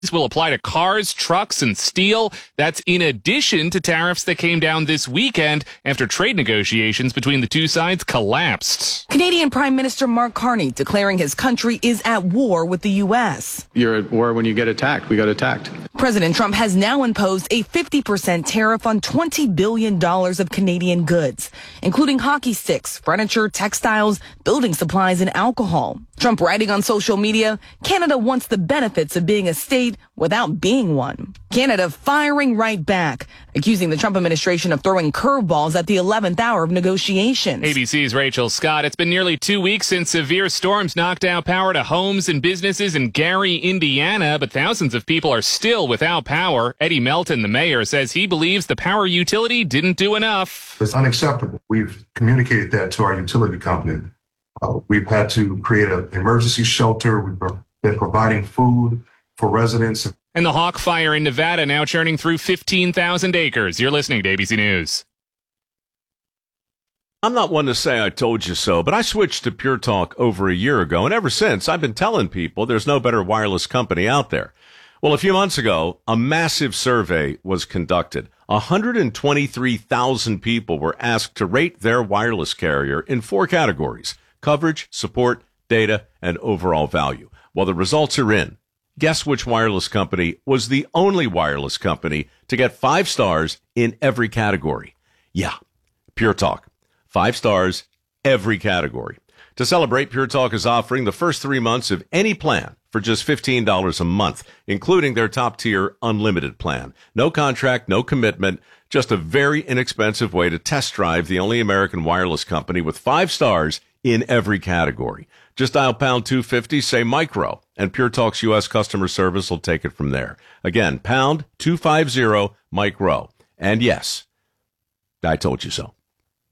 will apply to cars, trucks, and steel. That's in addition to tariffs that came down this weekend after trade negotiations between the two sides collapsed. Canadian Prime Minister Mark Carney declaring his country is at war with the U.S. You're at war when you get attacked. We got attacked. President Trump has now imposed a 50% tariff on $20 billion of Canadian goods, including hockey sticks, furniture, textiles, building supplies, and alcohol. Trump writing on social media, Canada wants the benefits of being a state without being one. Canada firing right back, accusing the Trump administration of throwing curveballs at the 11th hour of negotiations. ABC's Rachel Scott. It's been nearly 2 weeks since severe storms knocked out power to homes and businesses in Gary, Indiana, but thousands of people are still without power. Eddie Melton, the mayor, says he believes the power utility didn't do enough. It's unacceptable. We've communicated that to our utility company. We've had to create an emergency shelter. We've been providing food for residents. And the Hawk Fire in Nevada now churning through 15,000 acres. You're listening to ABC News. I'm not one to say I told you so, but I switched to Pure Talk over a year ago, and ever since, I've been telling people there's no better wireless company out there. Well, a few months ago, a massive survey was conducted. 123,000 people were asked to rate their wireless carrier in 4 categories: coverage, support, data, and overall value. Well, the results are in. Guess which wireless company was the only wireless company to get 5 stars in every category? Yeah, Pure Talk. 5 stars, every category. To celebrate, Pure Talk is offering the first 3 months of any plan for just $15 a month, including their top-tier unlimited plan. No contract, no commitment, just a very inexpensive way to test drive the only American wireless company with 5 stars in every category. Just dial pound 250, say micro, and Pure Talk's U.S. customer service will take it from there. Again, pound 250, micro. And yes, I told you so.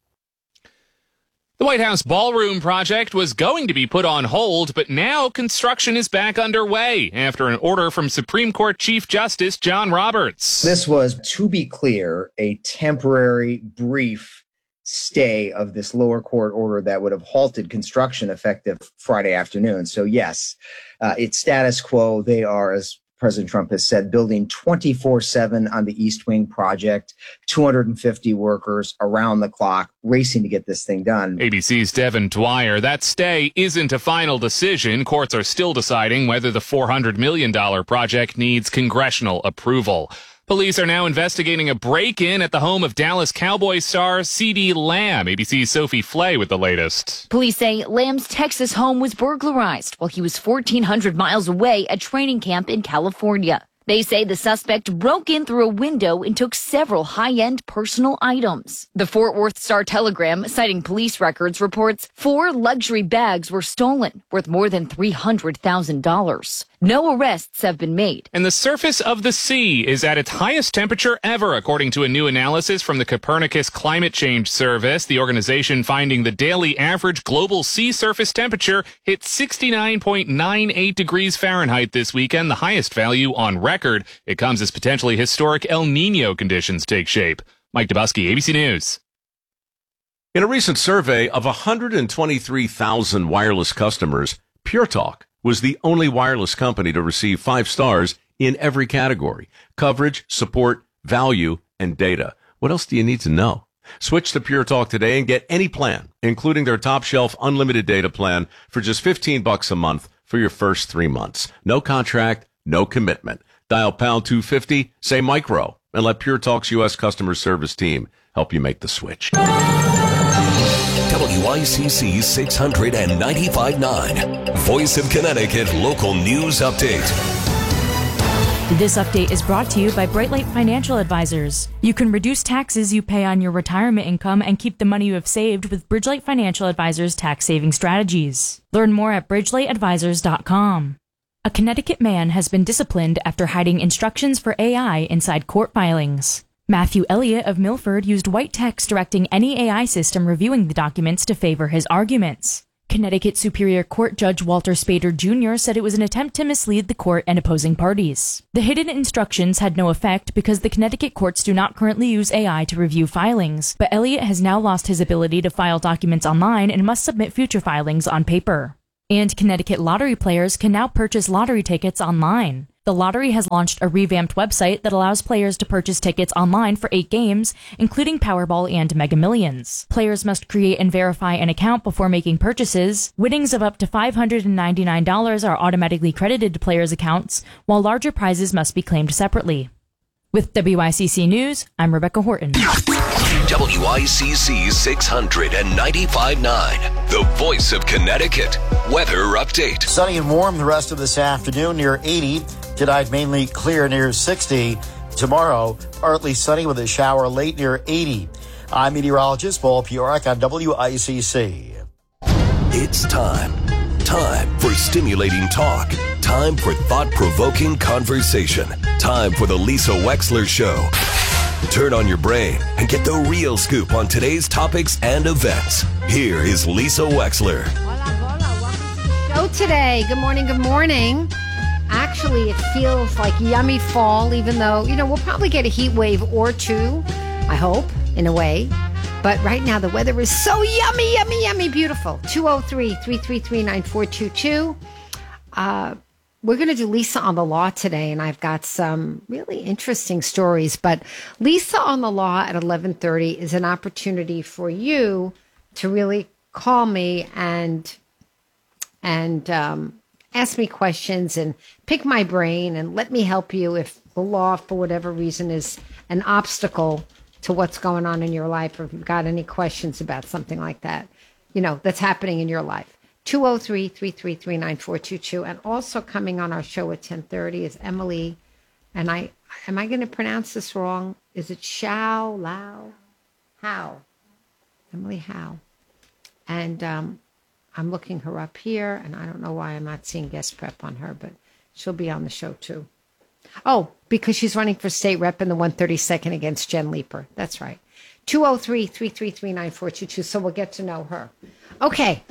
The White House ballroom project was going to be put on hold, but now construction is back underway after an order from Supreme Court Chief Justice John Roberts. This was, to be clear, a temporary, brief stay of this lower court order that would have halted construction effective Friday afternoon. So yes, it's status quo. They are, as President Trump has said, building 24/7 on the East Wing project, 250 workers around the clock, racing to get this thing done. ABC's Devin Dwyer. That stay isn't a final decision. Courts are still deciding whether the $400 million project needs congressional approval. Police are now investigating a break-in at the home of Dallas Cowboys star CeeDee Lamb. ABC's Sophie Flay with the latest. Police say Lamb's Texas home was burglarized while he was 1,400 miles away at training camp in California. They say the suspect broke in through a window and took several high-end personal items. The Fort Worth Star-Telegram, citing police records, reports 4 luxury bags were stolen, worth more than $300,000. No arrests have been made. And the surface of the sea is at its highest temperature ever, according to a new analysis from the Copernicus Climate Change Service. The organization finding the daily average global sea surface temperature hit 69.98 degrees Fahrenheit this weekend, the highest value on record. It comes as potentially historic El Nino conditions take shape. Mike Dubusky, ABC News. In a recent survey of 123,000 wireless customers, Pure Talk was the only wireless company to receive 5 stars in every category: coverage, support, value, and data. What else do you need to know? Switch to Pure Talk today and get any plan, including their top shelf unlimited data plan, for just $15 a month for your first 3 months. No contract, no commitment. Dial pound 250, say micro, and let Pure Talk's U.S. customer service team help you make the switch. WICC 695.9, Voice of Connecticut Local News Update. This update is brought to you by Brightlight Financial Advisors. You can reduce taxes you pay on your retirement income and keep the money you have saved with Bridgelight Financial Advisors tax saving strategies. Learn more at bridgelightadvisors.com. A Connecticut man has been disciplined after hiding instructions for AI inside court filings. Matthew Elliott of Milford used white text directing any AI system reviewing the documents to favor his arguments. Connecticut Superior Court Judge Walter Spader Jr. said it was an attempt to mislead the court and opposing parties. The hidden instructions had no effect because the Connecticut courts do not currently use AI to review filings, but Elliott has now lost his ability to file documents online and must submit future filings on paper. And Connecticut lottery players can now purchase lottery tickets online. The The lottery has launched a revamped website that allows players to purchase tickets online for 8 games, including Powerball and Mega Millions. Players must create and verify an account before making purchases. Winnings of up to $599 are automatically credited to players' accounts, while larger prizes must be claimed separately. With WICC News, I'm Rebecca Horton. WICC 695.9, the voice of Connecticut. Weather update. Sunny and warm the rest of this afternoon, near 80. Tonight, mainly clear near 60. Tomorrow, partly sunny with a shower late near 80. I'm meteorologist Paul Piorak on WICC. It's time. Time for stimulating talk. Time for thought-provoking conversation. Time for the Lisa Wexler Show. Turn on your brain and get the real scoop on today's topics and events. Here is Lisa Wexler. Hola, hola. Welcome to the show today. Good morning, good morning. Actually, it feels like yummy fall, even though, we'll probably get a heat wave or two, I hope, in a way. But right now, the weather is so yummy, yummy, yummy, beautiful. 203-333-9422. We're going to do Lisa on the Law today, and I've got some really interesting stories. But Lisa on the Law at 11:30 is an opportunity for you to really call me and ask me questions and pick my brain and let me help you if the law, for whatever reason, is an obstacle to what's going on in your life, or if you've got any questions about something like that, that's happening in your life. 203-333-9422. And also coming on our show at 10:30 is Emily. And am I going to pronounce this wrong? Is it Howe? Emily Howe. And I'm looking her up here, and I don't know why I'm not seeing guest prep on her, but she'll be on the show too. Oh, because she's running for state rep in the 132nd against Jen Leeper. That's right. 203-333-9422. So we'll get to know her. Okay.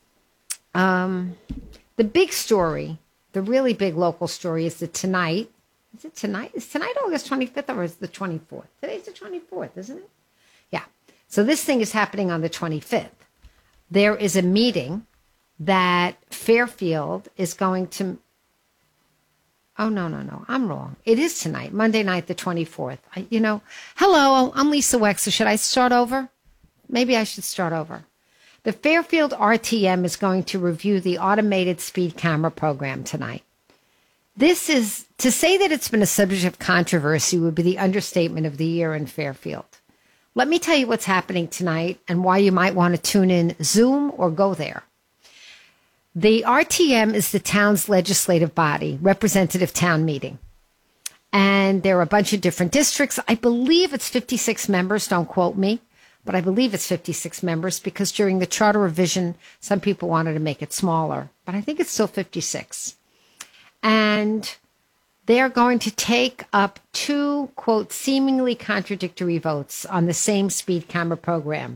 The big story, the really big local story is that tonight, is it tonight? Is tonight August 25th or is it the 24th? Today's the 24th, isn't it? Yeah. So this thing is happening on the 25th. There is a meeting that Fairfield is going to... Oh, no. I'm wrong. It is tonight, Monday night, the 24th. Hello, I'm Lisa Wexler. Should I start over? Maybe I should start over. The Fairfield RTM is going to review the automated speed camera program tonight. This is, to say that it's been a subject of controversy would be the understatement of the year in Fairfield. Let me tell you what's happening tonight and why you might want to tune in Zoom or go there. The RTM is the town's legislative body, representative town meeting. And there are a bunch of different districts. I believe it's 56 members, don't quote me, but I believe it's 56 members because during the charter revision, some people wanted to make it smaller, but I think it's still 56. And they're going to take up two, quote, seemingly contradictory votes on the same speed camera program.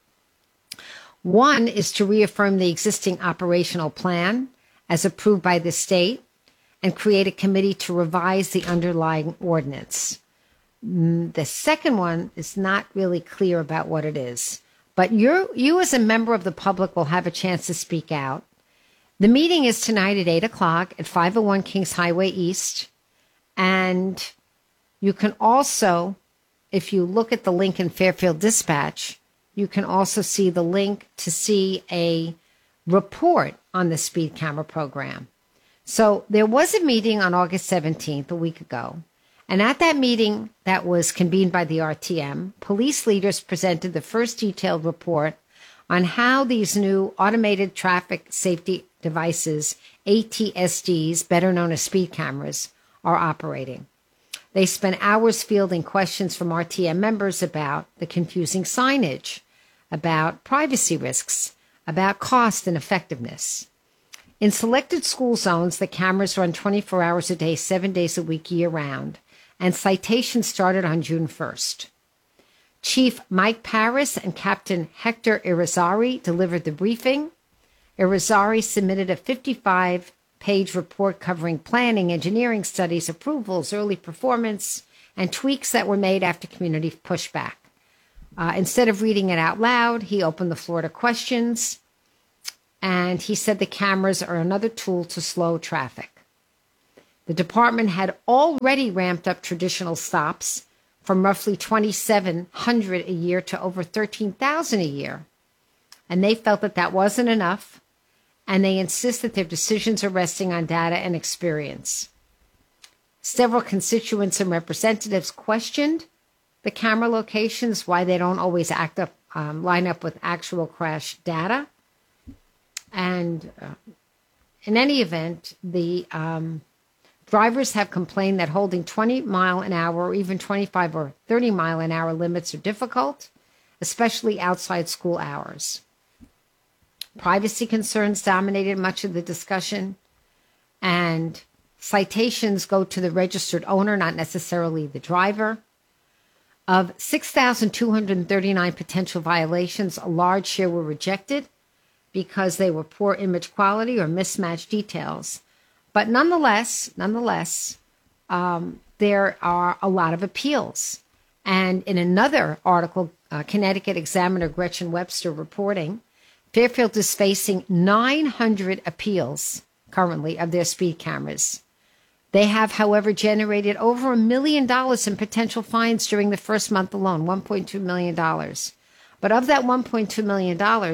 One is to reaffirm the existing operational plan as approved by the state and create a committee to revise the underlying ordinance. The second one is not really clear about what it is, but you as a member of the public will have a chance to speak out. The meeting is tonight at 8 o'clock at 501 Kings Highway East. And you can also, if you look at the link in Fairfield Dispatch, you can also see the link to see a report on the speed camera program. So there was a meeting on August 17th, a week ago. And at that meeting that was convened by the RTM, police leaders presented the first detailed report on how these new automated traffic safety devices, ATSDs, better known as speed cameras, are operating. They spent hours fielding questions from RTM members about the confusing signage, about privacy risks, about cost and effectiveness. In selected school zones, the cameras run 24 hours a day, 7 days a week, year-round, and citations started on June 1st. Chief Mike Paris and Captain Hector Irizarry delivered the briefing. Irizarry submitted a 55-page report covering planning, engineering studies, approvals, early performance, and tweaks that were made after community pushback. Instead of reading it out loud, he opened the floor to questions, and he said the cameras are another tool to slow traffic. The department had already ramped up traditional stops from roughly 2,700 a year to over 13,000 a year. And they felt that that wasn't enough, and they insist that their decisions are resting on data and experience. Several constituents and representatives questioned the camera locations, why they don't always line up with actual crash data. And in any event, the drivers have complained that holding 20-mile-an-hour or even 25 or 30-mile-an-hour limits are difficult, especially outside school hours. Privacy concerns dominated much of the discussion, and citations go to the registered owner, not necessarily the driver. Of 6,239 potential violations, a large share were rejected because they were poor image quality or mismatched details. But nonetheless, there are a lot of appeals. And in another article, Connecticut Examiner Gretchen Webster reporting, Fairfield is facing 900 appeals currently of their speed cameras. They have, however, generated over $1 million in potential fines during the first month alone, $1.2 million. But of that $1.2 million,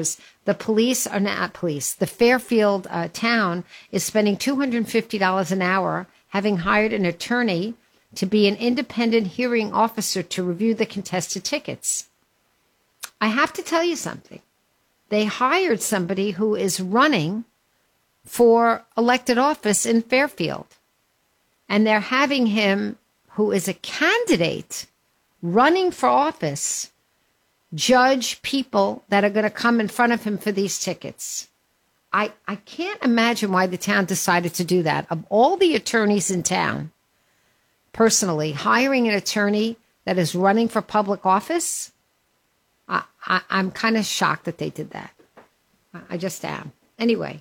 the Fairfield town is spending $250 an hour, having hired an attorney to be an independent hearing officer to review the contested tickets. I have to tell you something. They hired somebody who is running for elected office in Fairfield. And they're having him, who is a candidate running for office, judge people that are going to come in front of him for these tickets. I can't imagine why the town decided to do that. Of all the attorneys in town, personally, hiring an attorney that is running for public office, I'm kind of shocked that they did that. I just am. Anyway,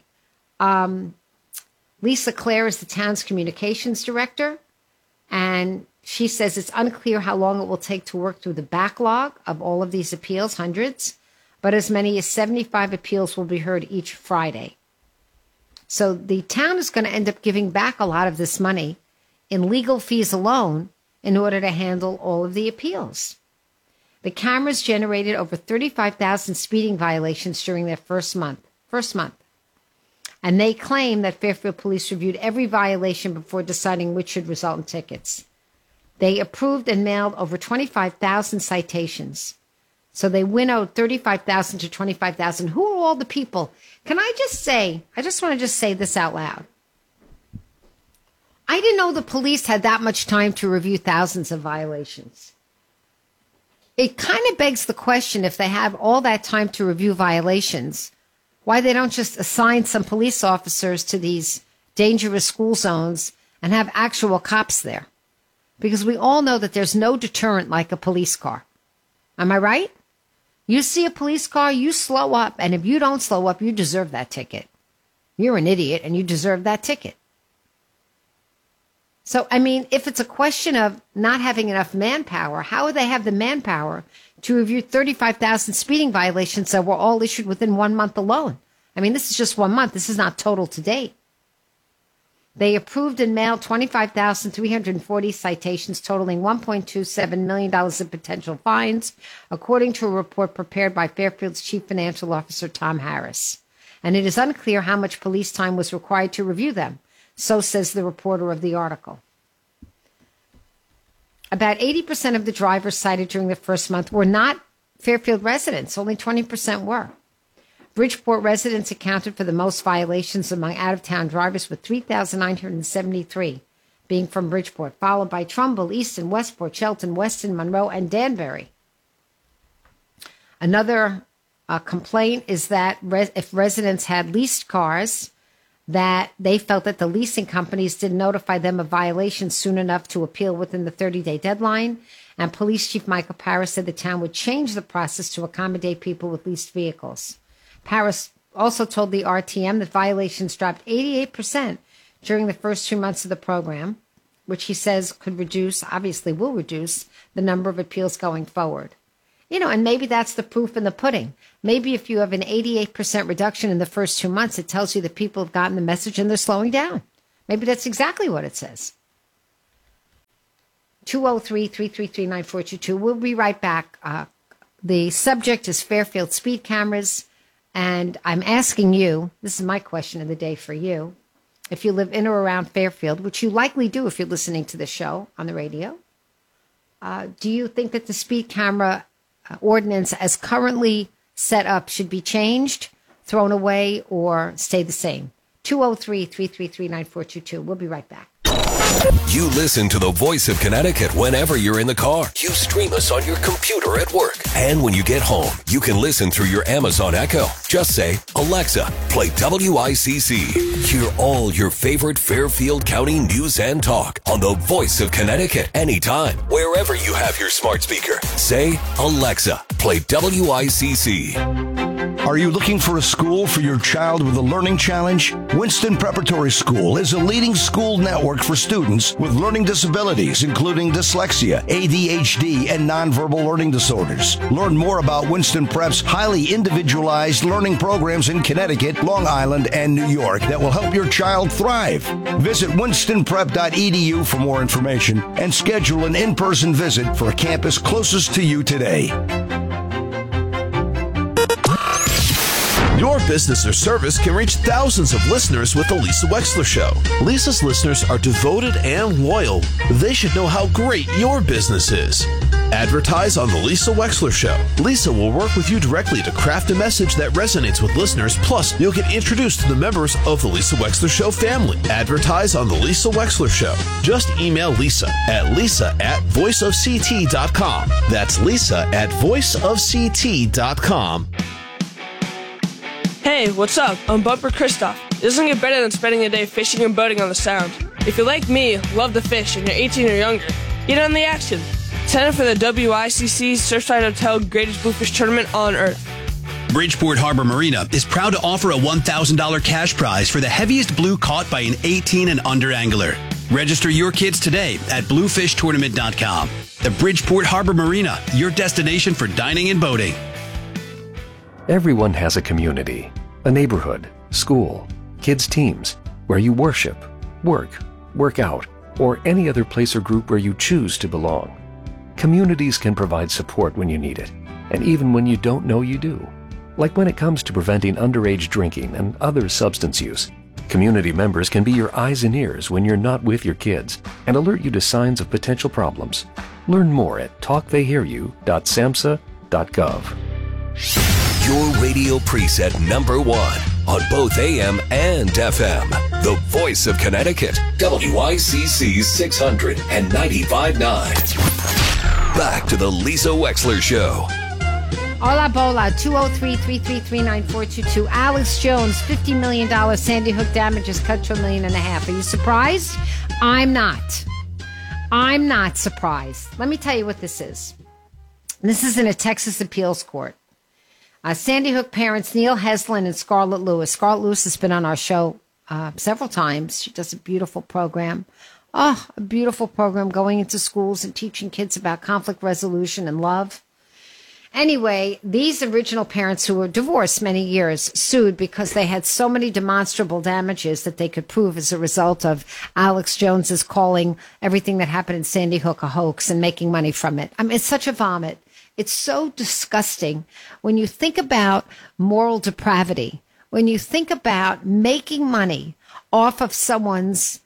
Lisa Clare is the town's communications director, and she says it's unclear how long it will take to work through the backlog of all of these appeals, hundreds, but as many as 75 appeals will be heard each Friday. So the town is going to end up giving back a lot of this money in legal fees alone in order to handle all of the appeals. The cameras generated over 35,000 speeding violations during their first month. And they claim that Fairfield Police reviewed every violation before deciding which should result in tickets. They approved and mailed over 25,000 citations. So they winnowed 35,000 to 25,000. Who are all the people? Can I just want to say this out loud. I didn't know the police had that much time to review thousands of violations. It kind of begs the question, if they have all that time to review violations, why they don't just assign some police officers to these dangerous school zones and have actual cops there. Because we all know that there's no deterrent like a police car. Am I right? You see a police car, you slow up, and if you don't slow up, you deserve that ticket. You're an idiot and you deserve that ticket. So, I mean, if it's a question of not having enough manpower, how would they have the manpower to review 35,000 speeding violations that were all issued within 1 month alone? I mean, this is just 1 month. This is not total to date. They approved and mailed 25,340 citations totaling $1.27 million in potential fines, according to a report prepared by Fairfield's Chief Financial Officer, Tom Harris. And it is unclear how much police time was required to review them. So says the reporter of the article. About 80% of the drivers cited during the first month were not Fairfield residents. Only 20% were. Bridgeport residents accounted for the most violations among out-of-town drivers, with 3,973 being from Bridgeport, followed by Trumbull, Easton, Westport, Shelton, Weston, Monroe, and Danbury. Another complaint is that if residents had leased cars, that they felt that the leasing companies didn't notify them of violations soon enough to appeal within the 30-day deadline. And Police Chief Michael Paris said the town would change the process to accommodate people with leased vehicles. Paris also told the RTM that violations dropped 88% during the first 2 months of the program, which he says will reduce the number of appeals going forward. You know, and maybe that's the proof in the pudding. Maybe if you have an 88% reduction in the first 2 months, it tells you that people have gotten the message and they're slowing down. Maybe that's exactly what it says. 203-333-9422. We'll be right back. The subject is Fairfield speed cameras, and I'm asking you, this is my question of the day for you, if you live in or around Fairfield, which you likely do if you're listening to the show on the radio, do you think that the speed camera ordinance as currently set up should be changed, thrown away, or stay the same? 203-333-9422. We'll be right back. You listen to the Voice of Connecticut whenever you're in the car. You stream us on your computer at work. And when you get home, you can listen through your Amazon Echo. Just say, Alexa, play WICC. Hear all your favorite Fairfield County news and talk on the Voice of Connecticut anytime, wherever you have your smart speaker. Say, Alexa, play WICC. Are you looking for a school for your child with a learning challenge? Winston Preparatory School is a leading school network for students with learning disabilities, including dyslexia, ADHD, and nonverbal learning disorders. Learn more about Winston Prep's highly individualized learning programs in Connecticut, Long Island, and New York that will help your child thrive. Visit winstonprep.edu for more information and schedule an in-person visit for a campus closest to you today. Your business or service can reach thousands of listeners with The Lisa Wexler Show. Lisa's listeners are devoted and loyal. They should know how great your business is. Advertise on The Lisa Wexler Show. Lisa will work with you directly to craft a message that resonates with listeners. Plus, you'll get introduced to the members of The Lisa Wexler Show family. Advertise on The Lisa Wexler Show. Just email Lisa at voiceofct.com. That's Lisa at voiceofct.com. Hey, what's up? I'm Bumper Christoph. It doesn't get better than spending a day fishing and boating on the Sound. If you're like me, love to fish, and you're 18 or younger, get on the action. Sign up for the WICC Surfside Hotel Greatest Bluefish Tournament on Earth. Bridgeport Harbor Marina is proud to offer a $1,000 cash prize for the heaviest blue caught by an 18 and under angler. Register your kids today at bluefishtournament.com. The Bridgeport Harbor Marina, your destination for dining and boating. Everyone has a community, a neighborhood, school, kids' teams, where you worship, work out, or any other place or group where you choose to belong. Communities can provide support when you need it, and even when you don't know you do. Like when it comes to preventing underage drinking and other substance use. Community members can be your eyes and ears when you're not with your kids and alert you to signs of potential problems. Learn more at talktheyhearyou.samhsa.gov. Your radio preset #1 on both AM and FM. The Voice of Connecticut, WICC 600 and 95.9. Back to the Lisa Wexler Show. Hola Bola, 203-333-9422. Alex Jones, $50 million Sandy Hook damages cut to $1.5 million. Are you surprised? I'm not. I'm not surprised. Let me tell you what this is. This is in a Texas appeals court. Sandy Hook parents Neil Heslin and Scarlett Lewis. Scarlett Lewis has been on our show several times. She does a beautiful program. Oh, a beautiful program going into schools and teaching kids about conflict resolution and love. Anyway, these original parents who were divorced many years sued because they had so many demonstrable damages that they could prove as a result of Alex Jones's calling everything that happened in Sandy Hook a hoax and making money from it. I mean, it's such a vomit. It's so disgusting when you think about moral depravity, when you think about making money off of someone's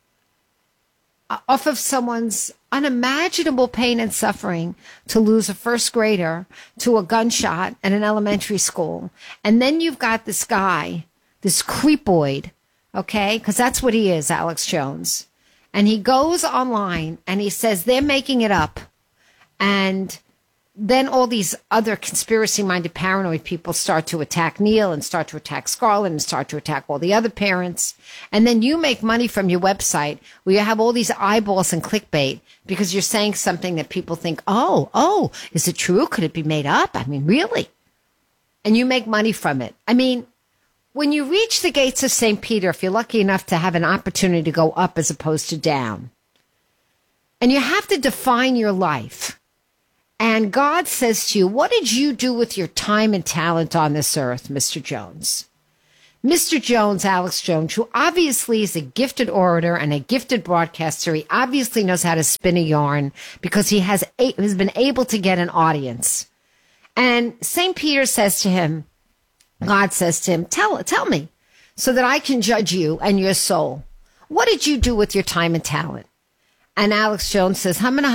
unimaginable pain and suffering to lose a first grader to a gunshot at an elementary school. And then you've got this guy, this creepoid, okay, because that's what he is, Alex Jones. And he goes online and he says they're making it up. And then all these other conspiracy-minded paranoid people start to attack Neil and start to attack Scarlett and start to attack all the other parents. And then you make money from your website where you have all these eyeballs and clickbait because you're saying something that people think, oh, is it true? Could it be made up? I mean, really? And you make money from it. I mean, when you reach the gates of St. Peter, if you're lucky enough to have an opportunity to go up as opposed to down, and you have to define your life, and God says to you, what did you do with your time and talent on this earth, Mr. Jones? Mr. Jones, Alex Jones, who obviously is a gifted orator and a gifted broadcaster, he obviously knows how to spin a yarn because he has been able to get an audience. And St. Peter says to him, God says to him, tell me, so that I can judge you and your soul. What did you do with your time and talent? And Alex Jones says, humana.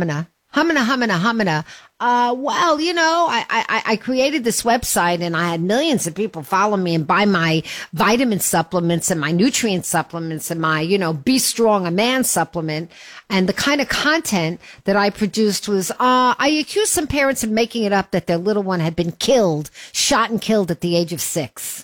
Well, you know, I created this website and I had millions of people follow me and buy my vitamin supplements and my nutrient supplements and my, Be Strong a Man supplement. And the kind of content that I produced was, I accused some parents of making it up that their little one had been shot and killed at the age of 6.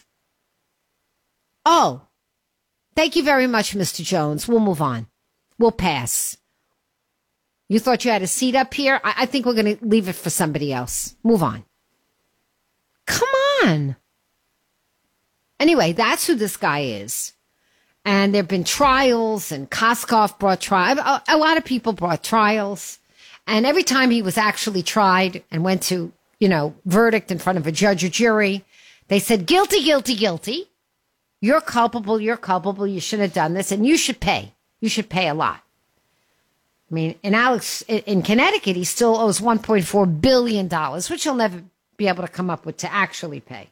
Oh, thank you very much, Mr. Jones. We'll move on. We'll pass. You thought you had a seat up here? I think we're going to leave it for somebody else. Move on. Come on. Anyway, that's who this guy is. And there have been trials, and Koskoff brought trials. A lot of people brought trials. And every time he was actually tried and went to, verdict in front of a judge or jury, they said, guilty, guilty, guilty. You're culpable. You're culpable. You shouldn't have done this. And you should pay. You should pay a lot. I mean, in Connecticut, he still owes $1.4 billion, which he'll never be able to come up with to actually pay.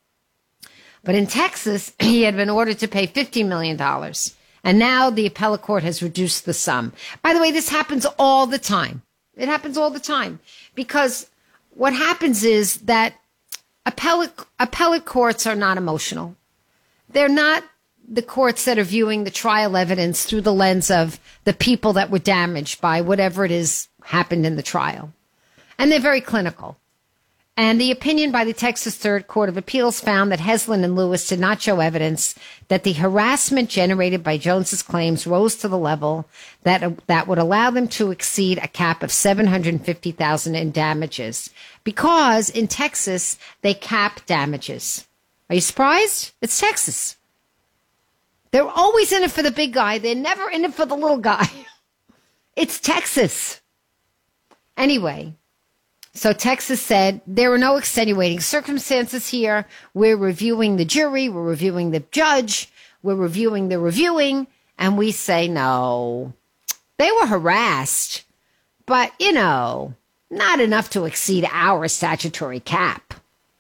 But in Texas, he had been ordered to pay $50 million. And now the appellate court has reduced the sum. By the way, this happens all the time. It happens all the time. Because what happens is that appellate courts are not emotional. They're not the courts that are viewing the trial evidence through the lens of the people that were damaged by whatever it is happened in the trial. And they're very clinical. And the opinion by the Texas Third Court of Appeals found that Heslin and Lewis did not show evidence that the harassment generated by Jones's claims rose to the level that would allow them to exceed a cap of $750,000 in damages. Because in Texas, they cap damages. Are you surprised? It's Texas. They're always in it for the big guy. They're never in it for the little guy. It's Texas. Anyway, so Texas said there were no extenuating circumstances here. We're reviewing the jury. We're reviewing the judge. We're reviewing the reviewing. And we say, no, they were harassed. But, not enough to exceed our statutory cap.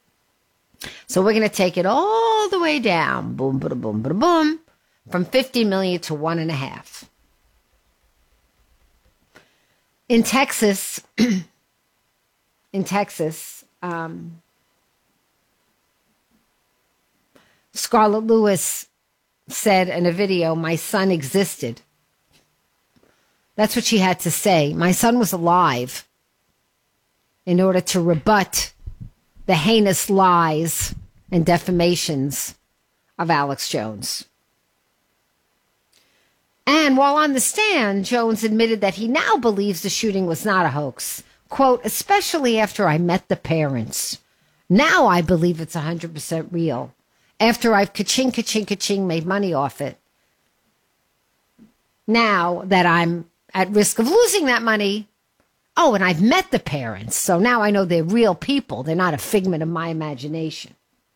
So we're going to take it all the way down. Boom, ba boom, ba boom. From 50 million to 1.5. In Texas, Scarlett Lewis said in a video, my son existed. That's what she had to say. My son was alive in order to rebut the heinous lies and defamations of Alex Jones. And while on the stand, Jones admitted that he now believes the shooting was not a hoax. Quote, especially after I met the parents. Now I believe it's 100% real. After I've ka-ching, ka-ching, ka-ching made money off it. Now that I'm at risk of losing that money, and I've met the parents, so now I know they're real people. They're not a figment of my imagination.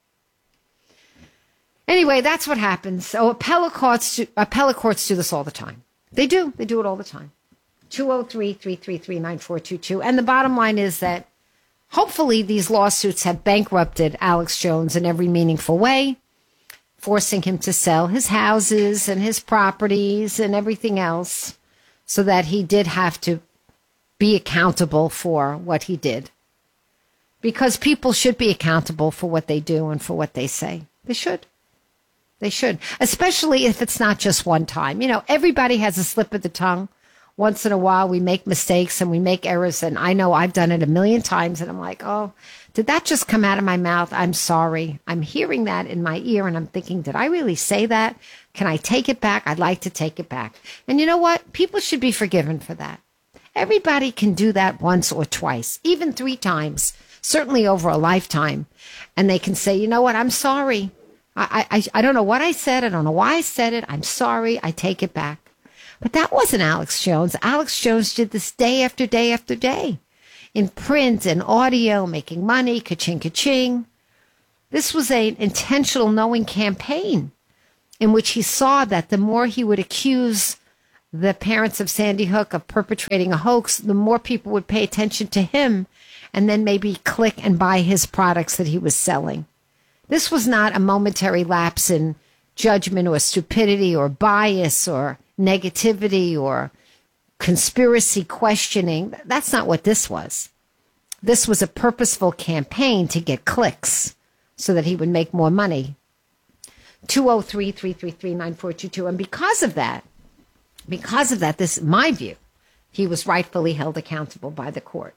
Anyway, that's what happens. So appellate courts do this all the time. They do. They do it all the time. 203-333-9422. And the bottom line is that hopefully these lawsuits have bankrupted Alex Jones in every meaningful way, forcing him to sell his houses and his properties and everything else so that he did have to be accountable for what he did. Because people should be accountable for what they do and for what they say. They should. They should, especially if it's not just one time. Everybody has a slip of the tongue. Once in a while, we make mistakes and we make errors. And I know I've done it a million times. And I'm like, oh, did that just come out of my mouth? I'm sorry. I'm hearing that in my ear. And I'm thinking, did I really say that? Can I take it back? I'd like to take it back. And you know what? People should be forgiven for that. Everybody can do that once or twice, even 3 times, certainly over a lifetime. And they can say, you know what? I'm sorry. I don't know what I said. I don't know why I said it. I'm sorry. I take it back. But that wasn't Alex Jones. Alex Jones did this day after day after day in print and audio, making money, ka-ching, ka-ching. This was an intentional knowing campaign in which he saw that the more he would accuse the parents of Sandy Hook of perpetrating a hoax, the more people would pay attention to him and then maybe click and buy his products that he was selling. This was not a momentary lapse in judgment or stupidity or bias or negativity or conspiracy questioning. That's not what this was. This was a purposeful campaign to get clicks so that he would make more money. 203-333-9422. And because of that, this is my view, he was rightfully held accountable by the court.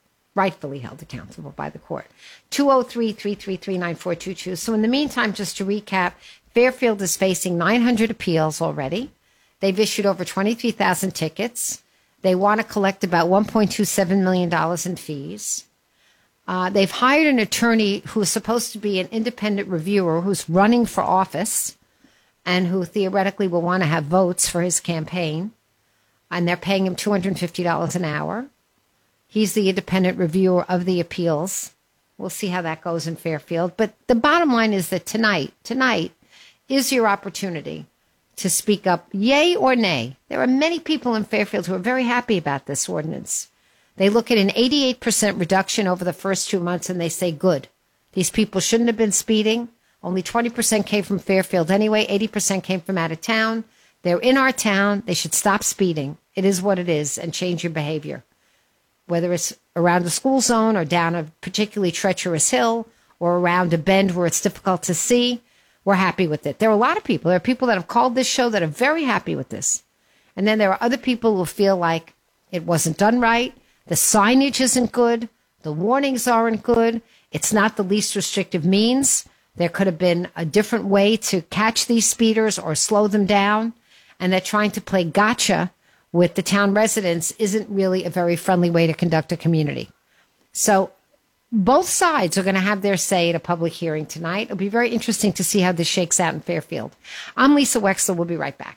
203-333-9422. So in the meantime, just to recap, Fairfield is facing 900 appeals already. They've issued over 23,000 tickets. They want to collect about $1.27 million in fees. They've hired an attorney who is supposed to be an independent reviewer who's running for office and who theoretically will want to have votes for his campaign. And they're paying him $250 an hour. He's the independent reviewer of the appeals. We'll see how that goes in Fairfield. But the bottom line is that tonight is your opportunity to speak up, yay or nay. There are many people in Fairfield who are very happy about this ordinance. They look at an 88% reduction over the first 2 months and they say, good. These people shouldn't have been speeding. Only 20% came from Fairfield anyway. 80% came from out of town. They're in our town. They should stop speeding. It is what it is, and change your behavior. Whether it's around the school zone or down a particularly treacherous hill or around a bend where it's difficult to see, we're happy with it. There are a lot of people. There are people that have called this show that are very happy with this. And then there are other people who feel like it wasn't done right. The signage isn't good. The warnings aren't good. It's not the least restrictive means. There could have been a different way to catch these speeders or slow them down. And they're trying to play gotcha with the town residents isn't really a very friendly way to conduct a community. So both sides are going to have their say at a public hearing tonight. It'll be very interesting to see how this shakes out in Fairfield. I'm Lisa Wexler. We'll be right back.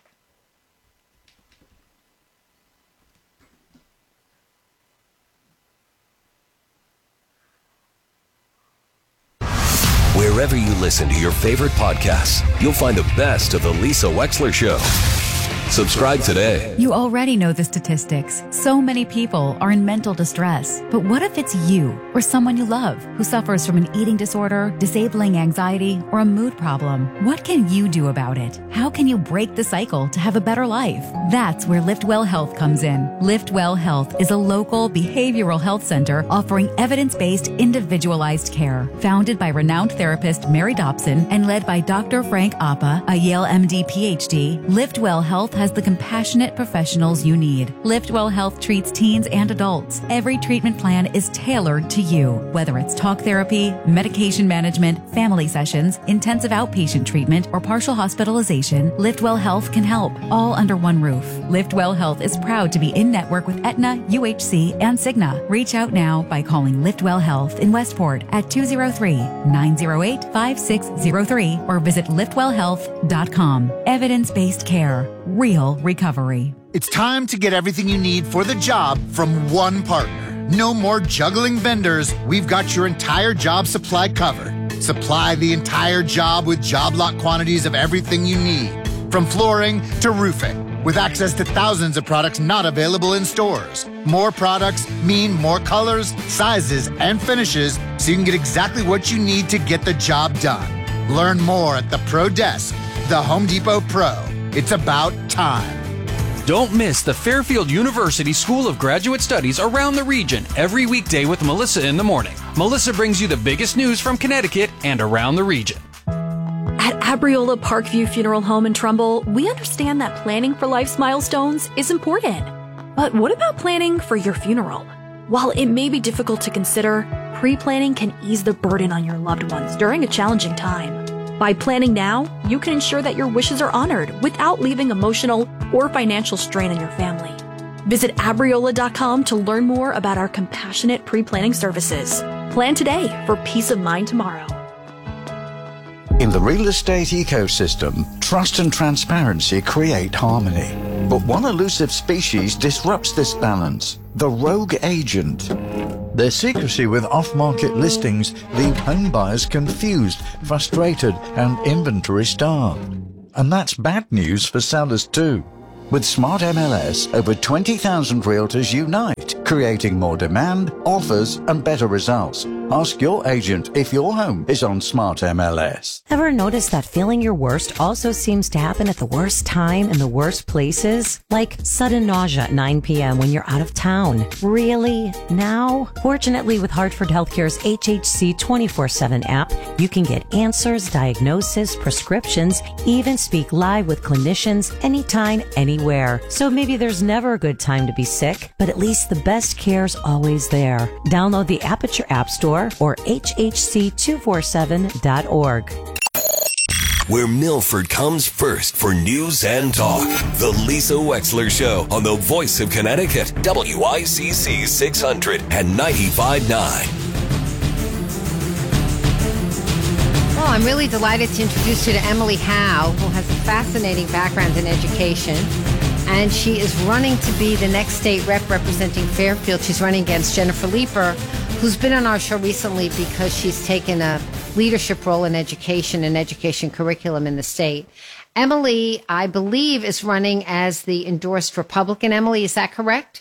Wherever you listen to your favorite podcasts, you'll find the best of The Lisa Wexler Show. Subscribe today. You already know the statistics. So many people are in mental distress. But what if it's you or someone you love who suffers from an eating disorder, disabling anxiety, or a mood problem? What can you do about it? How can you break the cycle to have a better life? That's where LiftWell Health comes in. LiftWell Health is a local behavioral health center offering evidence-based, individualized care. Founded by renowned therapist Mary Dobson and led by Dr. Frank Appa, a Yale MD PhD, LiftWell Health has the compassionate professionals you need. LiftWell Health treats teens and adults. Every treatment plan is tailored to you. Whether it's talk therapy, medication management, family sessions, intensive outpatient treatment, or partial hospitalization, LiftWell Health can help, all under one roof. LiftWell Health is proud to be in network with Aetna, UHC, and Cigna. Reach out now by calling LiftWell Health in Westport at 203-908-5603 or visit liftwellhealth.com. Evidence-based care. Real recovery. It's time to get everything you need for the job from one partner. No more juggling vendors. We've got your entire job supply covered. Supply the entire job with job lot quantities of everything you need, from flooring to roofing, with access to thousands of products not available in stores. More products mean more colors, sizes, and finishes, so you can get exactly what you need to get the job done. Learn more at the Pro Desk, the Home Depot Pro. It's about time. Don't miss the Fairfield University School of Graduate Studies around the region every weekday with Melissa in the morning. Melissa brings you the biggest news from Connecticut and around the region. At Abriola Parkview Funeral Home in Trumbull, we understand that planning for life's milestones is important. But what about planning for your funeral? While it may be difficult to consider, pre-planning can ease the burden on your loved ones during a challenging time. By planning now, you can ensure that your wishes are honored without leaving emotional or financial strain on your family. Visit Abriola.com to learn more about our compassionate pre-planning services. Plan today for peace of mind tomorrow. In the real estate ecosystem, trust and transparency create harmony. But one elusive species disrupts this balance: the rogue agent. Their secrecy with off-market listings leave home buyers confused, frustrated, and inventory starved. And that's bad news for sellers too. With Smart MLS, over 20,000 realtors unite, creating more demand, offers, and better results. Ask your agent if your home is on Smart MLS. Ever notice that feeling your worst also seems to happen at the worst time in the worst places? Like sudden nausea at 9 p.m. when you're out of town. Really? Now? Fortunately, with Hartford Healthcare's HHC 24/7 app, you can get answers, diagnosis, prescriptions, even speak live with clinicians anytime, anywhere. So maybe there's never a good time to be sick, but at least the best care's always there. Download the app at your app store or hhc247.org. Where Milford comes first for news and talk. The Lisa Wexler Show on the Voice of Connecticut, WICC 600 and 95.9. Well, I'm really delighted to introduce you to Emily Howe, who has a fascinating background in education. And she is running to be the next state rep representing Fairfield. She's running against Jennifer Leeper, who's been on our show recently because she's taken a leadership role in education and education curriculum in the state. Emily, I believe, is running as the endorsed Republican. Emily, is that correct?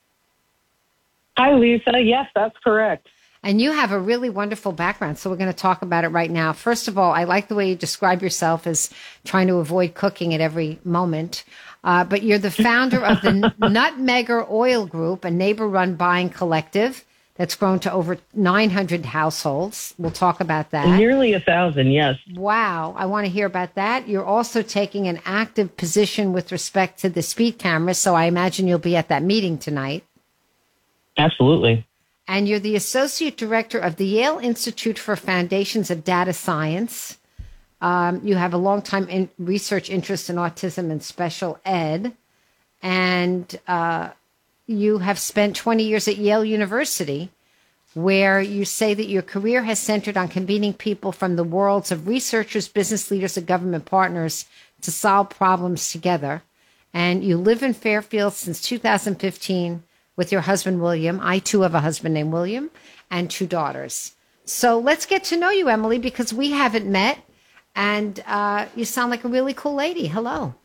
Hi, Lisa. Yes, that's correct. And you have a really wonderful background, so we're going to talk about it right now. First of all, I like the way you describe yourself as trying to avoid cooking at every moment. But you're the founder of the Nutmegger Oil Group, a neighbor-run buying collective that's grown to over 900 households. We'll talk about that. Nearly 1,000, yes. Wow. I want to hear about that. You're also taking an active position with respect to the speed cameras, so I imagine you'll be at that meeting tonight. Absolutely. And you're the associate director of the Yale Institute for Foundations of Data Science. You have a long-time research interest in autism and special ed. And you have spent 20 years at Yale University, where you say that your career has centered on convening people from the worlds of researchers, business leaders, and government partners to solve problems together. And you live in Fairfield since 2015 with your husband, William. I, too, have a husband named William and 2 daughters. So let's get to know you, Emily, because we haven't met. And you sound like a really cool lady. Hello.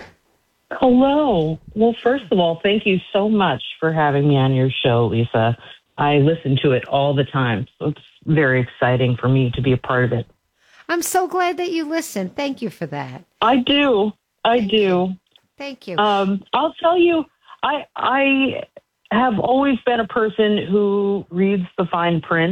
Hello. Well, first of all, thank you so much for having me on your show, Lisa. I listen to it all the time, so it's very exciting for me to be a part of it. I'm so glad that you listen. Thank you for that. I do. Thank you. I'll tell you, I have always been a person who reads the fine print.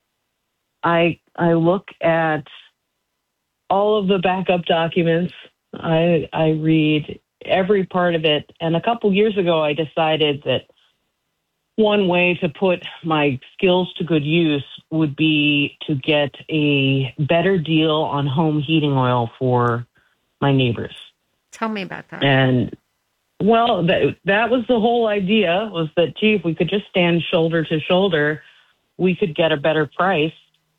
I look at all of the backup documents. I read every part of it. And a couple years ago, I decided that one way to put my skills to good use would be to get a better deal on home heating oil for my neighbors. Tell me about that. And, well, that was the whole idea, was that, gee, if we could just stand shoulder to shoulder, we could get a better price.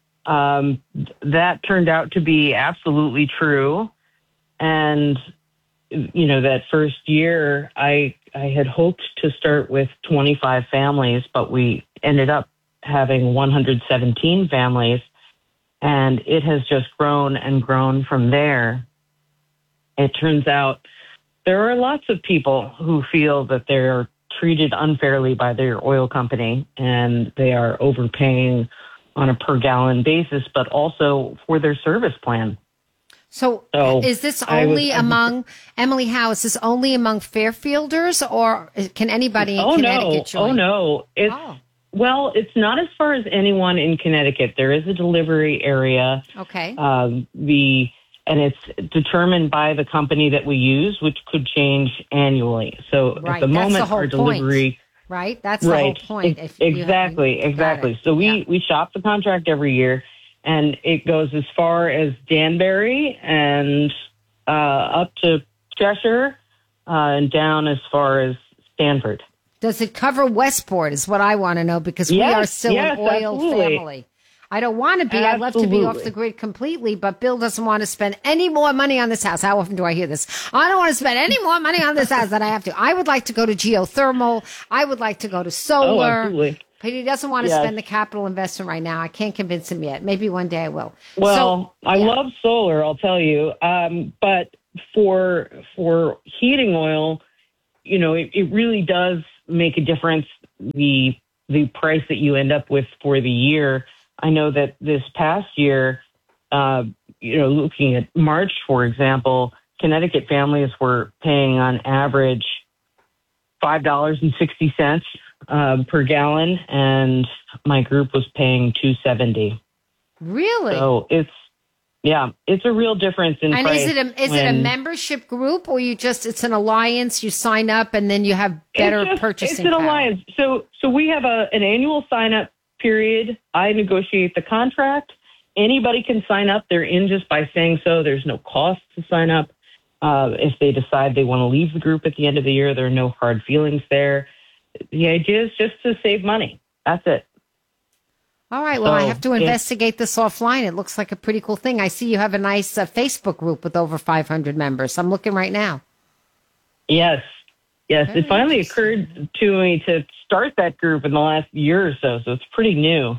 That turned out to be absolutely true. And, you know, that first year, I had hoped to start with 25 families, but we ended up having 117 families, and it has just grown and grown from there. It turns out there are lots of people who feel that they're treated unfairly by their oil company, and they are overpaying on a per gallon basis, but also for their service plan. So is this only among, Emily Howe, is this only among Fairfielders, or can anybody in Connecticut join? Oh, no. Well, it's not as far as anyone in Connecticut. There is a delivery area. Okay. And it's determined by the company that we use, which could change annually. So at the moment, our delivery... Right? That's the whole point. Exactly. So we shop the contract every year, and it goes as far as Danbury and up to Cheshire and down as far as Stanford. Does it cover Westport is what I want to know, because we are still an oil family. I don't want to be. I'd love to be off the grid completely, but Bill doesn't want to spend any more money on this house. How often do I hear this? I don't want to spend any more money on this house than I have to. I would like to go to geothermal. I would like to go to solar. Oh, absolutely. But he doesn't want to Yes. spend the capital investment right now. I can't convince him yet. Maybe one day I will. Well, I love solar, I'll tell you. But for heating oil, it really does make a difference, the price that you end up with for the year. I know that this past year, looking at March, for example, Connecticut families were paying on average $5.60 per gallon, and my group was paying $2.70. Really? So it's a real difference in and price. Is it a membership group, or it's an alliance? You sign up and then you have better purchasing It's an power? alliance. So we have an annual sign up period. I negotiate the contract. Anybody can sign up. They're in just by saying so. There's no cost to sign up. If they decide they want to leave the group at the end of the year, there are no hard feelings there. The idea is just to save money. That's it. All right. Well, I So, have to yeah. investigate this offline. It looks like a pretty cool thing. I see you have a nice Facebook group with over 500 members. I'm looking right now. Yes. It finally occurred to me to start that group in the last year or so it's pretty new.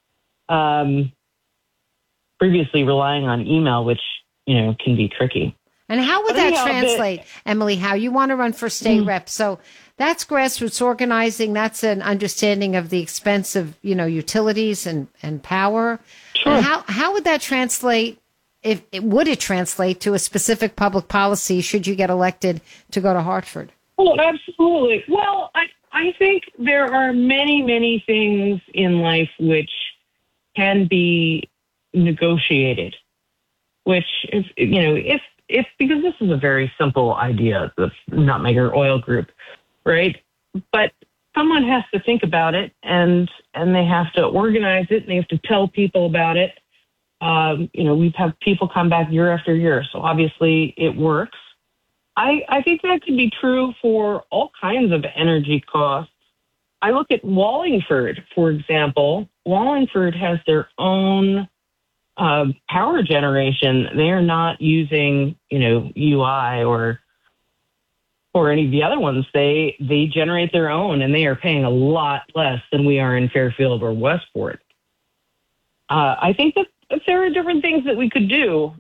Previously relying on email, which, can be tricky. And how would But that anyhow, translate, Emily? How you want to run for state rep? So that's grassroots organizing. That's an understanding of the expense of utilities and power. Sure. And how would that translate? Would it translate to a specific public policy should you get elected to go to Hartford? Oh, absolutely. Well, I think there are many, many things in life which can be negotiated. Which, if because this is a very simple idea, the Nutmegger Oil Group, right? But someone has to think about it, and they have to organize it, and they have to tell people about it. We've had people come back year after year, so obviously it works. I think that could be true for all kinds of energy costs. I look at Wallingford, for example. Wallingford has their own power generation. They are not using, UI or any of the other ones. They generate their own, and they are paying a lot less than we are in Fairfield or Westport. I think that there are different things that we could do.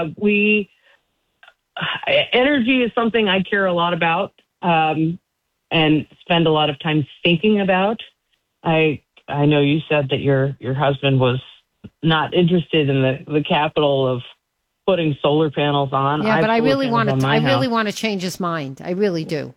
Energy is something I care a lot about and spend a lot of time thinking about. I know you said that your husband was not interested in the capital of putting solar panels on. Yeah, but I really want to. I really house. want to change his mind. I really do.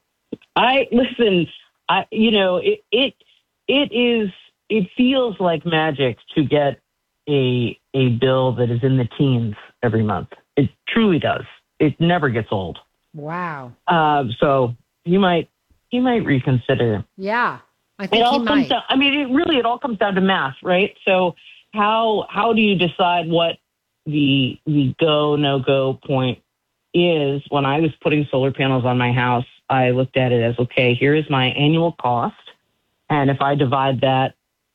It feels like magic to get a bill that is in the teens every month. It truly does. It never gets old. Wow. So you might reconsider. Yeah, I think he might. It all comes down to math, right? So how do you decide what the go, no go point is? When I was putting solar panels on my house, I looked at it as, okay, here is my annual cost. And if I divide that,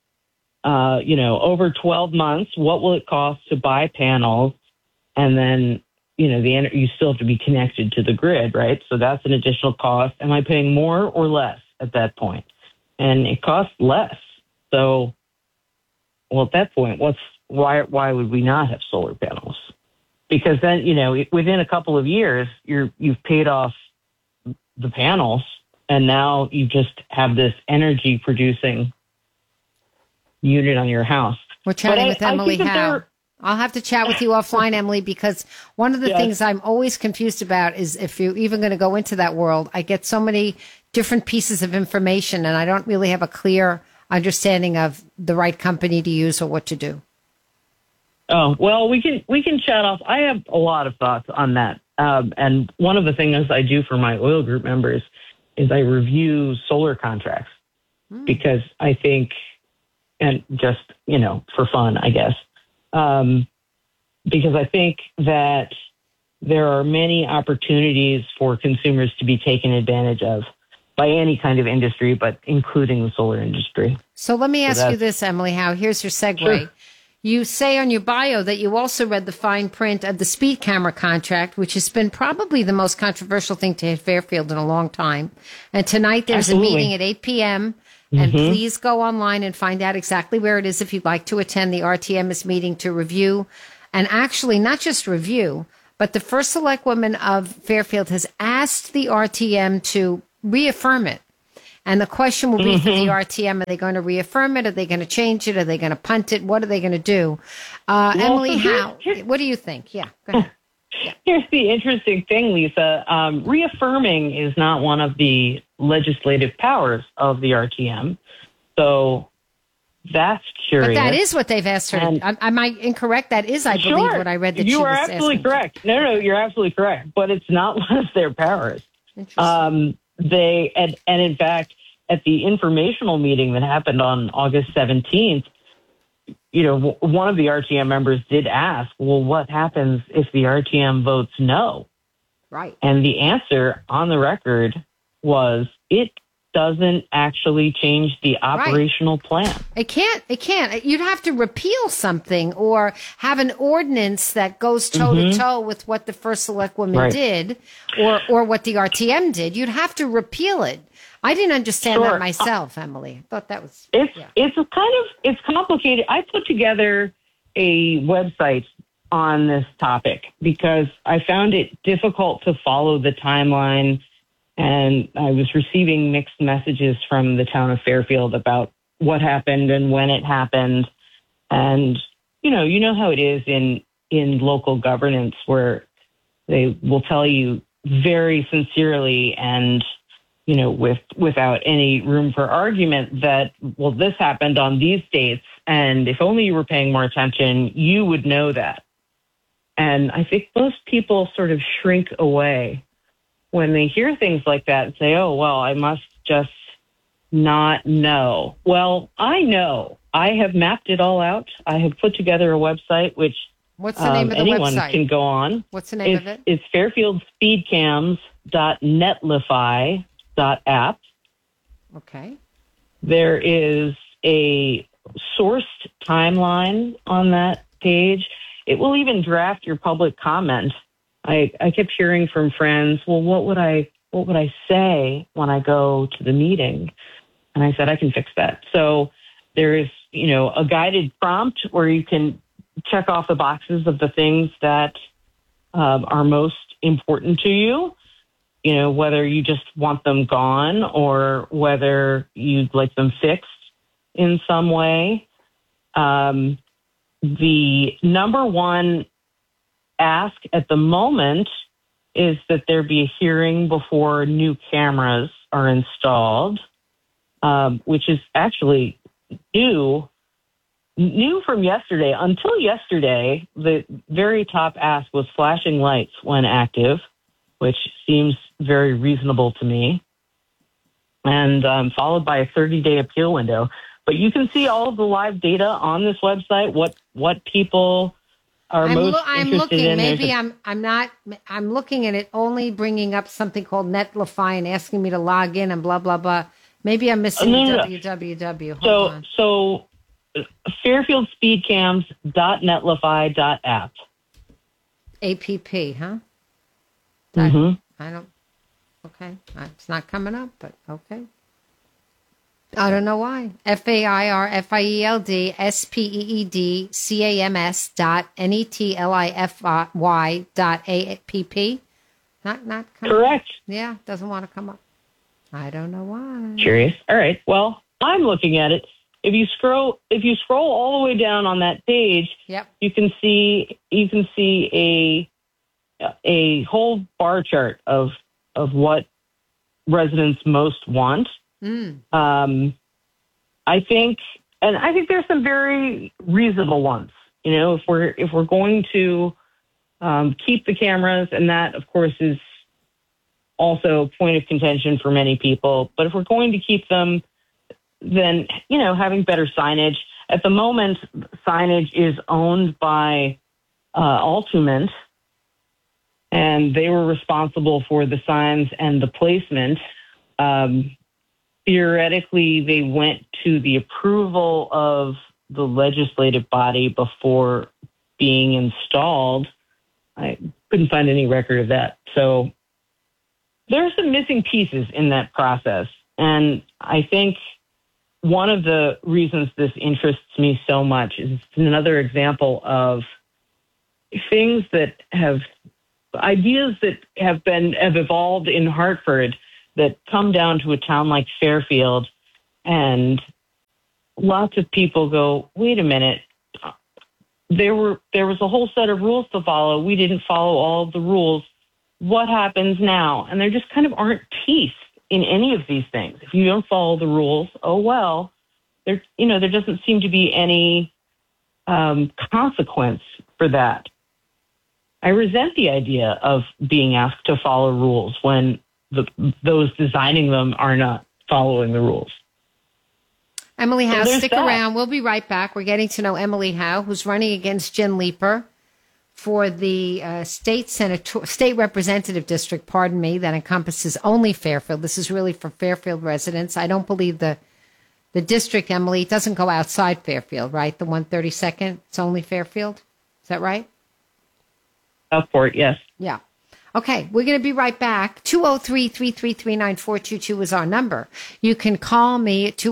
over 12 months, what will it cost to buy panels? And then, you still have to be connected to the grid, right? So that's an additional cost. Am I paying more or less at that point? And it costs less. So, at that point, why would we not have solar panels? Because then, within a couple of years, you've paid off the panels, and now you just have this energy producing unit on your house. We're chatting with Emily Howe. I'll have to chat with you offline, Emily, because one of the things I'm always confused about is if you're even going to go into that world, I get so many different pieces of information and I don't really have a clear understanding of the right company to use or what to do. Oh, well, we can chat off. I have a lot of thoughts on that. And one of the things I do for my oil group members is I review solar contracts because I think, and just, for fun, I guess, because I think that there are many opportunities for consumers to be taken advantage of by any kind of industry, but including the solar industry. So let me ask you this, Emily Howe. Here's your segue. Sure. You say on your bio that you also read the fine print of the speed camera contract, which has been probably the most controversial thing to hit Fairfield in a long time. And tonight there's Absolutely. a meeting at 8 p.m. And Mhm. please go online and find out exactly where it is if you'd like to attend the RTM's meeting to review. And actually, not just review, but the first select woman of Fairfield has asked the RTM to reaffirm it. And the question will be for the RTM, are they going to reaffirm it? Are they going to change it? Are they going to punt it? What are they going to do? Emily, what do you think? Yeah, go ahead. Here's the interesting thing, Lisa. Reaffirming is not one of the legislative powers of the RTM. So that's curious. But that is what they've asked her. Am I incorrect? That is, I believe, what I read that you she are was absolutely asking. correct. No, you're absolutely correct. But it's not one of their powers. They and in fact, at the informational meeting that happened on August 17th, one of the RTM members did ask, well, what happens if the RTM votes no? Right. And the answer on the record was it doesn't actually change the operational plan. It can't. You'd have to repeal something or have an ordinance that goes toe to toe with what the first select woman did or what the RTM did. You'd have to repeal it. I didn't understand that myself, Emily. I thought that was it's complicated. I put together a website on this topic because I found it difficult to follow the timeline, and I was receiving mixed messages from the town of Fairfield about what happened and when it happened. And you know how it is in local governance, where they will tell you very sincerely and without any room for argument that, well, this happened on these dates, and if only you were paying more attention, you would know that. And I think most people sort of shrink away when they hear things like that and say, oh, well, I must just not know. Well, I know. I have mapped it all out. I have put together a website, which what's the name of the anyone website? Can go on. What's the name of it? It's fairfieldspeedcams.netlify.app. Okay. There is a sourced timeline on that page. It will even draft your public comment. I kept hearing from friends, well, what would I say when I go to the meeting? And I said, I can fix that. So there is, a guided prompt where you can check off the boxes of the things that are most important to you. Whether you just want them gone or whether you'd like them fixed in some way. The number one ask at the moment is that there be a hearing before new cameras are installed, which is actually new from yesterday. Until yesterday, the very top ask was flashing lights when active, which seems very reasonable to me, and followed by a 30-day appeal window. But you can see all of the live data on this website, what people are most I'm interested looking. in. Maybe I'm not. I'm looking at it only bringing up something called Netlify and asking me to log in and blah, blah, blah. Maybe I'm missing www. Hold on. So fairfieldspeedcams.netlify.app. APP, huh? Mm-hmm. I don't. Okay, it's not coming up, but okay. I don't know why. FAIRFIELDCAMS.NETLIFY.APP. Not coming. Correct. Yeah, doesn't want to come up. I don't know why. Curious. All right. Well, I'm looking at it. If you scroll all the way down on that page, you can see a whole bar chart of what residents most want. I think there's some very reasonable ones. If we're going to keep the cameras, and that of course is also a point of contention for many people. But if we're going to keep them, then having better signage. At the moment, signage is owned by Altumant, and they were responsible for the signs and the placement. Theoretically, they went to the approval of the legislative body before being installed. I couldn't find any record of that. So there are some missing pieces in that process. And I think one of the reasons this interests me so much is another example of things that ideas that have evolved in Hartford that come down to a town like Fairfield, and lots of people go, wait a minute, there was a whole set of rules to follow. We didn't follow all of the rules. What happens now? And there just kind of aren't teeth in any of these things. If you don't follow the rules, oh well, there doesn't seem to be any consequence for that. I resent the idea of being asked to follow rules when those designing them are not following the rules. Emily Howe, So stick around. We'll be right back. We're getting to know Emily Howe, who's running against Jen Leeper for the state representative district, that encompasses only Fairfield. This is really for Fairfield residents. I don't believe the district, Emily, doesn't go outside Fairfield, right? The 132nd, it's only Fairfield. Is that right? Southport, yes. Yeah. Okay, we're going to be right back. 203-333-9422 is our number. You can call me at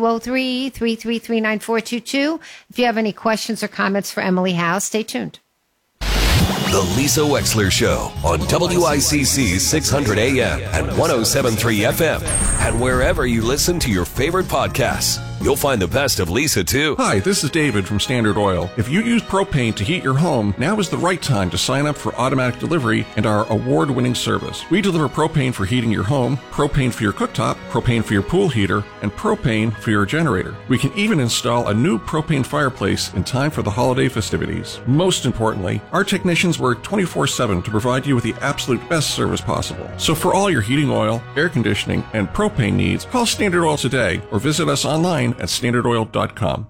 203-333-9422. If you have any questions or comments for Emily Howe, stay tuned. The Lisa Wexler Show on WICC 600 AM and 107.3 FM. And wherever you listen to your favorite podcasts, you'll find the best of Lisa, too. Hi, this is David from Standard Oil. If you use propane to heat your home, now is the right time to sign up for automatic delivery and our award-winning service. We deliver propane for heating your home, propane for your cooktop, propane for your pool heater, and propane for your generator. We can even install a new propane fireplace in time for the holiday festivities. Most importantly, our technicians work 24/7 to provide you with the absolute best service possible. So for all your heating oil, air conditioning, and propane needs, call Standard Oil today or visit us online at standardoil.com.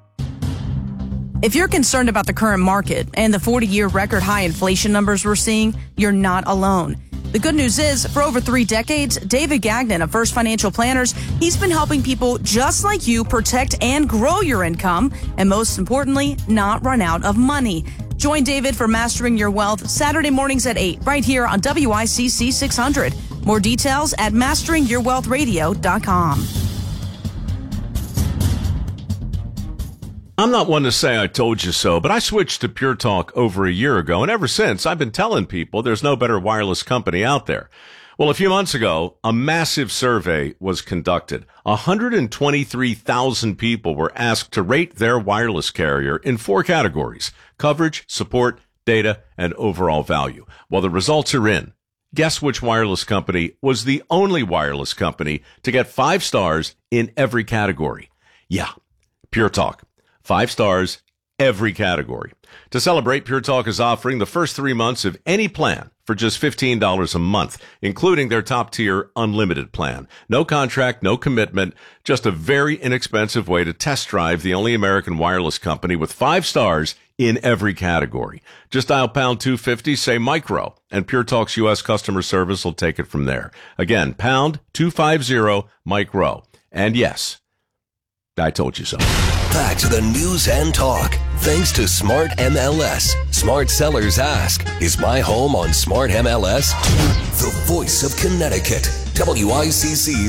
If you're concerned about the current market and the 40-year record high inflation numbers we're seeing, you're not alone. The good news is, for over 3 decades, David Gagnon of First Financial Planners, he's been helping people just like you protect and grow your income, and most importantly, not run out of money. Join David for Mastering Your Wealth Saturday mornings at 8, right here on WICC 600. More details at masteringyourwealthradio.com. I'm not one to say I told you so, but I switched to Pure Talk over a year ago, and ever since, I've been telling people there's no better wireless company out there. Well, a few months ago, a massive survey was conducted. 123,000 people were asked to rate their wireless carrier in 4 categories: coverage, support, data, and overall value. Well, the results are in. Guess which wireless company was the only wireless company to get 5 stars in every category? Yeah, Pure Talk. 5 stars, every category. To celebrate, Pure Talk is offering the first 3 months of any plan for just $15 a month, including their top-tier unlimited plan. No contract, no commitment, just a very inexpensive way to test drive the only American wireless company with 5 stars in every category. Just dial pound 250, say micro, and Pure Talk's U.S. customer service will take it from there. Again, pound 250 micro. And yes, I told you so. Back to the news and talk. Thanks to Smart MLS. Smart sellers ask, is my home on Smart MLS? The voice of Connecticut. WICC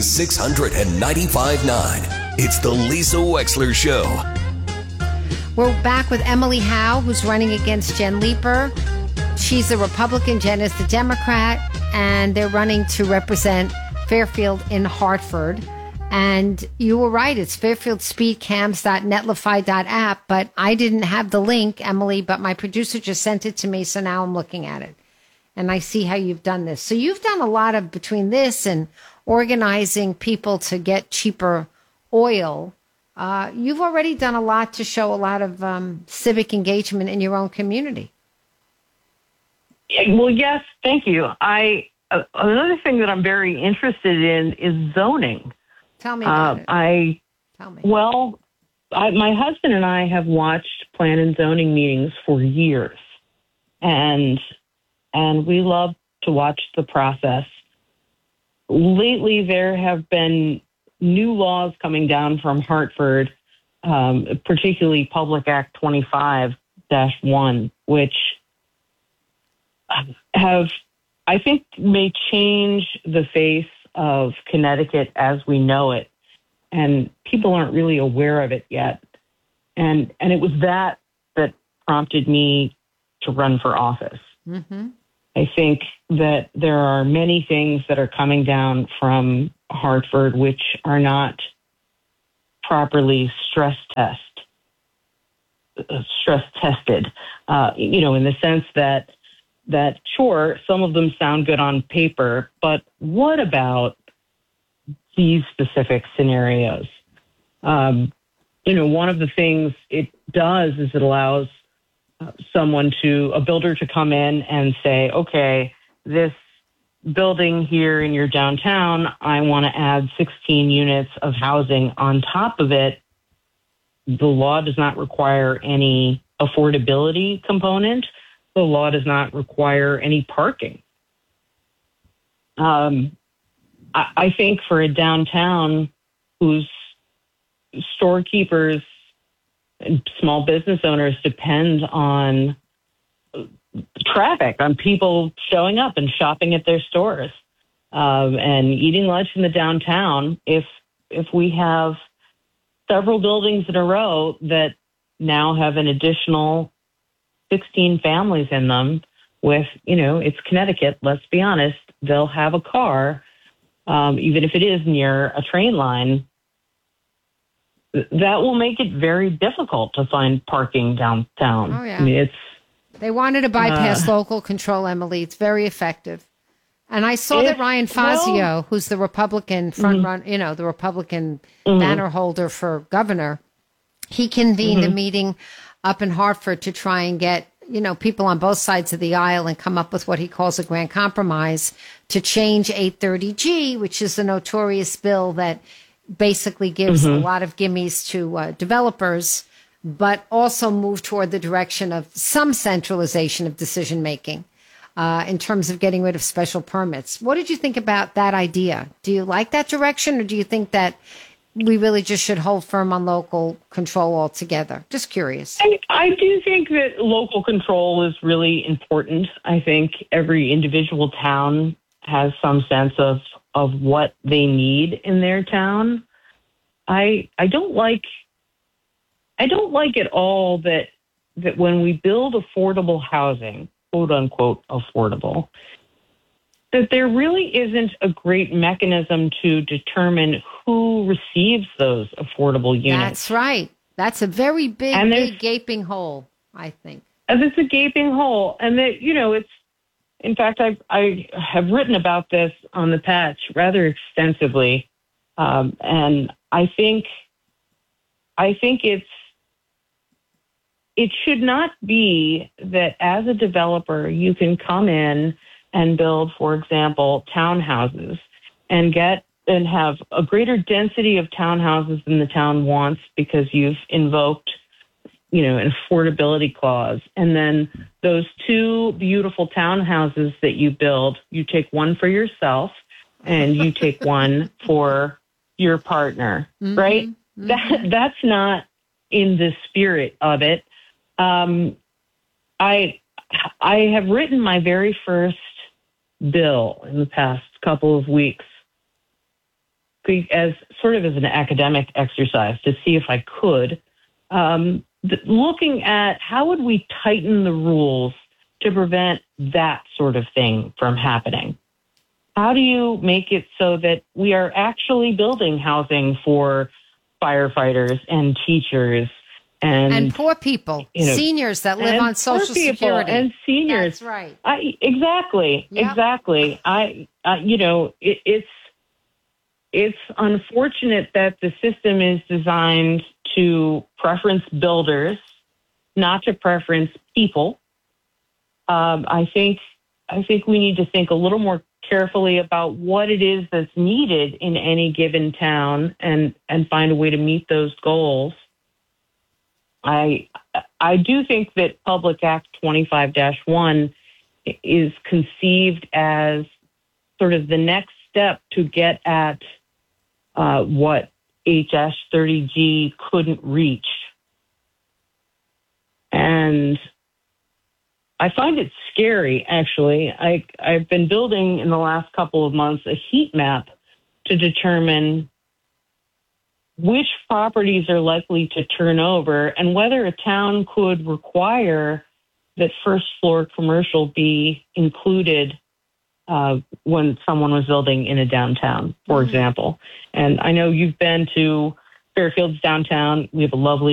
695.9. It's the Lisa Wexler Show. We're back with Emily Howe, who's running against Jen Leeper. She's a Republican, Jen is the Democrat, and they're running to represent Fairfield in Hartford. And you were right, it's fairfieldspeedcams.netlify.app, but I didn't have the link, Emily, but my producer just sent it to me, so now I'm looking at it. And I see how you've done this. So you've done a lot of, between this and organizing people to get cheaper oil, you've already done a lot to show a lot of civic engagement in your own community. Well, yes, thank you. Another thing that I'm very interested in is zoning. Tell me about it. Tell me. Well, my husband and I have watched plan and zoning meetings for years, and we love to watch the process. Lately, there have been new laws coming down from Hartford, particularly Public Act 25-1, which have, I think, may change the face of Connecticut as we know it. and people aren't really aware of it yet. And it was that prompted me to run for office. Mm-hmm. I think that there are many things that are coming down from Hartford which are not properly stress tested, in the sense that sure, some of them sound good on paper, but what about these specific scenarios? One of the things it does is it allows a builder to come in and say, okay, this building here in your downtown, I want to add 16 units of housing on top of it. The law does not require any affordability component. The law does not require any parking. I think for a downtown whose storekeepers and small business owners depend on traffic, on people showing up and shopping at their stores and eating lunch in the downtown, if we have several buildings in a row that now have an additional 16 families in them with, it's Connecticut, let's be honest, they'll have a car, even if it is near a train line, that will make it very difficult to find parking downtown. Oh, yeah. I mean, they wanted to bypass local control, Emily. It's very effective. And I saw that Ryan Fazio, who's the Republican the Republican banner holder for governor, he convened a meeting up in Hartford to try and get, people on both sides of the aisle and come up with what he calls a grand compromise to change 830G, which is the notorious bill that basically gives a lot of gimmies to developers, but also move toward the direction of some centralization of decision making in terms of getting rid of special permits. What did you think about that idea? Do you like that direction, or do you think that we really just should hold firm on local control altogether? Just curious. I do think that local control is really important. I think every individual town has some sense of what they need in their town. I don't like at all that when we build affordable housing, quote unquote affordable, that there really isn't a great mechanism to determine who receives those affordable units. That's right. That's a very big gaping hole, I think. And it's a gaping hole. And that, it's, in fact, I have written about this on the Patch rather extensively. And I think it should not be that as a developer, you can come in and build, for example, townhouses and have a greater density of townhouses than the town wants because you've invoked, an affordability clause. And then those two beautiful townhouses that you build, you take one for yourself and you take one for your partner, right? That's not in the spirit of it. I have written my very first bill in the past couple of weeks as sort of as an academic exercise to see if I could, looking at how would we tighten the rules to prevent that sort of thing from happening. How do you make it so that we are actually building housing for firefighters and teachers and poor people, seniors that live on Social Security, and seniors? That's right. Exactly. It's unfortunate that the system is designed to preference builders, not to preference people. I think we need to think a little more carefully about what it is that's needed in any given town and find a way to meet those goals. I do think that Public Act 25-1 is conceived as sort of the next step to get at what HS 30G couldn't reach. And I find it scary, actually. I've been building in the last couple of months a heat map to determine which properties are likely to turn over and whether a town could require that first floor commercial be included when someone was building in a downtown, for example. And I know you've been to Fairfield's downtown. We have a lovely